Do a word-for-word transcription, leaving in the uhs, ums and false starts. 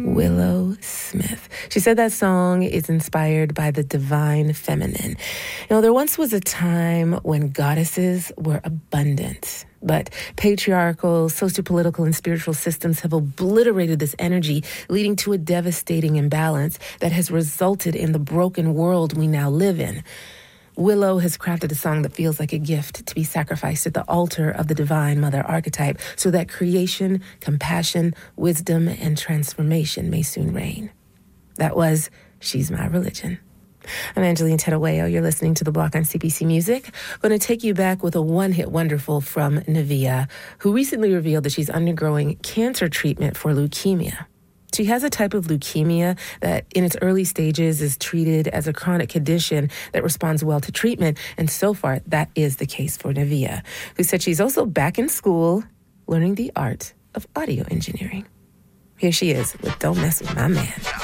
Willow Smith. She said that song is inspired by the divine feminine. You know, there once was a time when goddesses were abundant, but patriarchal, sociopolitical, and spiritual systems have obliterated this energy, leading to a devastating imbalance that has resulted in the broken world we now live in. Willow has crafted a song that feels like a gift to be sacrificed at the altar of the divine mother archetype so that creation, compassion, wisdom, and transformation may soon reign. That was She's My Religion. I'm Angeline Tedaweo. You're listening to The Block on C B C Music. I'm going to take you back with a one-hit wonderful from Nivea, who recently revealed that she's undergoing cancer treatment for leukemia. She has a type of leukemia that in its early stages is treated as a chronic condition that responds well to treatment. And so far, that is the case for Nivea, who said she's also back in school learning the art of audio engineering. Here she is with Don't Mess With My Man.